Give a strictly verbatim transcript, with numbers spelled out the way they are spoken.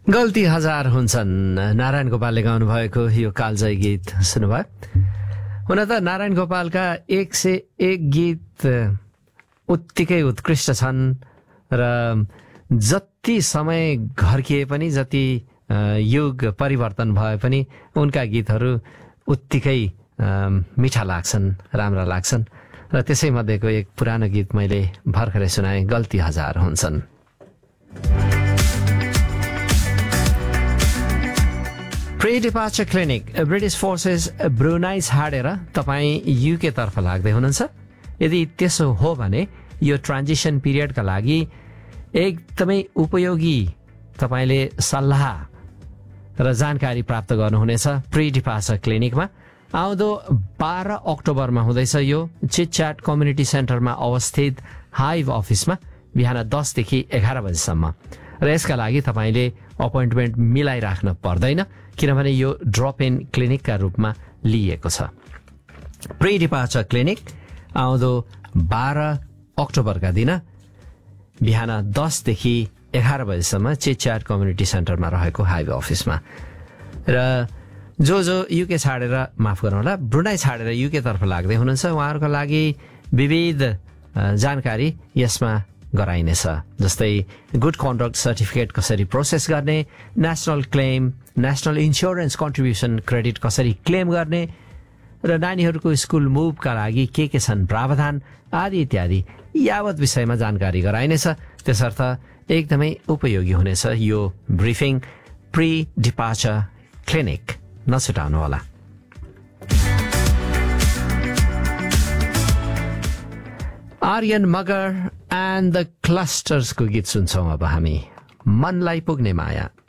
गल्ती हजार हुन्छन् नारायण गोपालले गाउनु भएको यो कालजयी गीत सुन्नुभयो। हुन त नारायण गोपालका एक सय एक गीत उत्तिकै उत्कृष्ट छन् र जति समय घर्किए पनि जति युग परिवर्तन भए पनि उनका गीतहरू उत्तिकै मिठा लाग्छन्, राम्रा लाग्छन् र त्यसै मध्येको एक पुरानो गीत मैले भर्खरै सुनाएँ, गल्ती हजार हुन्छन्। Pre departure clinic British forces Brunei छाडेर तपाईँ युके तर्फ लाग्दै हुनुहुन्छ। यदि त्यसो हो भने यो ट्रान्जिसन पिरियडका लागि एकदमै उपयोगी तपाईँले सल्लाह र जानकारी प्राप्त गर्नुहुनेछ प्री डिपार्चर क्लिनिकमा। आउँदो बाह्र अक्टोबरमा हुँदैछ यो चिटच्याट कम्युनिटी सेन्टरमा अवस्थित हाइभ अफिसमा बिहान दसदेखि एघार बजीसम्म र यसका लागि तपाईँले अपोइन्टमेन्ट मिलाइराख्न पर्दैन किनभने यो ड्रप इन क्लिनिकका रूपमा लिइएको छ। प्री डिपार्चर क्लिनिक आउँदो बाह्र अक्टोबरका दिन बिहान दसदेखि एघार बजीसम्म चिटच्याट कम्युनिटी सेन्टरमा रहेको हाइवे अफिसमा। र जो जो युके छाडेर माफ गर्नुहोला ब्रुनाई छाडेर युके तर्फ लाग्दै हुनुहुन्छ उहाँहरूको लागि विविध जानकारी यसमा गराइनेछ, जस्तै गुड कन्डक्ट सर्टिफिकेट कसरी प्रोसेस गर्ने, national claim, national insurance contribution credit कसरी क्लेम गर्ने र नानीहरूको स्कुल मुभका लागि के के छन् प्रावधान आदि इत्यादि यावत विषयमा जानकारी गराइनेछ। त्यसर्थ एकदमै उपयोगी हुनेछ यो briefing pre departure clinic, नछुटाउनुहोला। Aryan Magar and the क्लस्टर्सको गीत सुन्छौँ अब हामी, मनलाई पुग्ने माया।